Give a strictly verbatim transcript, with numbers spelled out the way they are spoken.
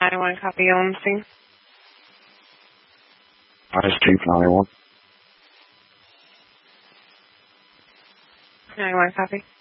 ninety-one, copy on the scene. Ice Chief ninety-one. ninety-one, copy.